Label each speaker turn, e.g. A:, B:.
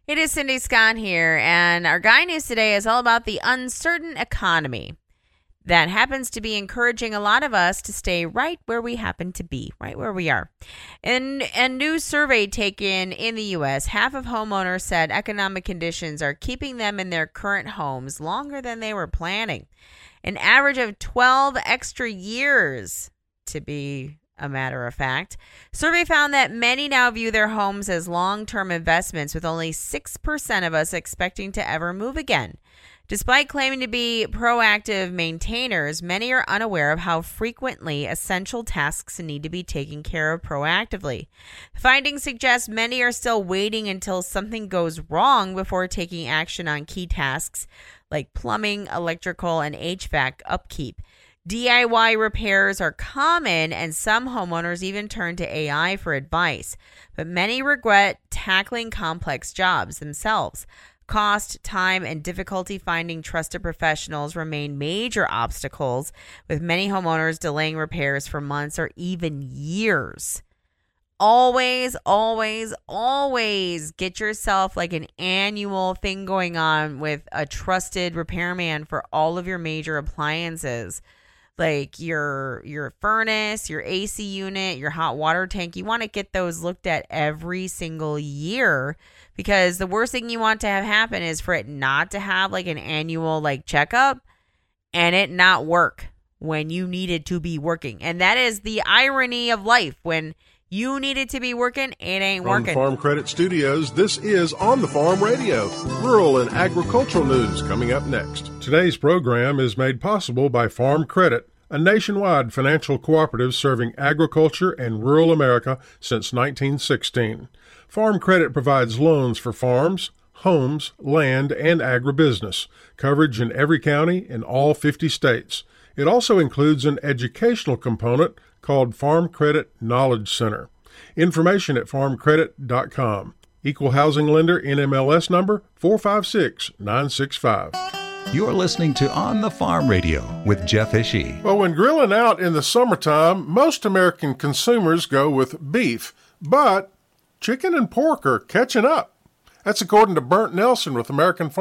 A: It is Cindy Scott here, and our Guy News today is all about the uncertain economy that happens to be encouraging a lot of us to stay right where we happen to be, right where we are. In a new survey taken in the U.S., half of homeowners said economic conditions are keeping them in their current homes longer than they were planning. An average of 12 extra years, to be a matter of fact. Survey found that many now view their homes as long-term investments, with only 6% of us expecting to ever move again. Despite claiming to be proactive maintainers, many are unaware of how frequently essential tasks need to be taken care of proactively. Findings suggest many are still waiting until something goes wrong before taking action on key tasks like plumbing, electrical, and HVAC upkeep. DIY repairs are common, and some homeowners even turn to AI for advice, but many regret tackling complex jobs themselves. Cost, time, and difficulty finding trusted professionals remain major obstacles, with many homeowners delaying repairs for months or even years. Always, always, always get yourself like an annual thing going on with a trusted repairman for all of your major appliances. Like your furnace, your AC unit, your hot water tank. You want to get those looked at every single year, because the worst thing you want to have happen is for it not to have like an annual like checkup and it not work when you need it to be working. And that is the irony of life. When you need it to be working, it ain't working.
B: From Farm Credit Studios, this is On the Farm Radio, rural and agricultural news coming up next. Today's program is made possible by Farm Credit, a nationwide financial cooperative serving agriculture and rural America since 1916. Farm Credit provides loans for farms, homes, land, and agribusiness, coverage in every county in all 50 states. It also includes an educational component called Farm Credit Knowledge Center. Information at farmcredit.com. Equal housing lender, NMLS number 456965.
C: You're listening to On the Farm Radio with Jeff Ishii.
B: Well, when grilling out in the summertime, most American consumers go with beef, but chicken and pork are catching up. That's according to Burnt Nelson with American Farm.